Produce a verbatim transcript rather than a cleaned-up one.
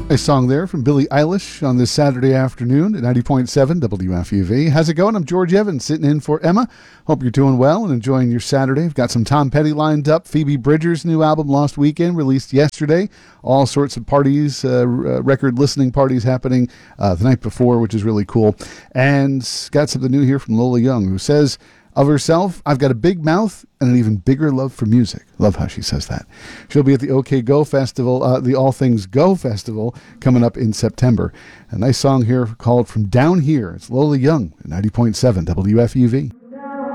Nice song there from Billie Eilish on this Saturday afternoon at ninety point seven W F U V. How's it going? I'm George Evans sitting in for Emma. Hope you're doing well and enjoying your Saturday. We've got some Tom Petty lined up. Phoebe Bridgers' new album, Lost Weekend, released yesterday. All sorts of parties, uh, record listening parties happening uh, the night before, which is really cool. And got something new here from Lola Young, who says of herself, I've got a big mouth and an even bigger love for music. Love how she says that. She'll be at the OK Go Festival, uh, the All Things Go Festival, coming up in September. A nice song here called From Down Here. It's Lola Young at ninety point seven W F U V.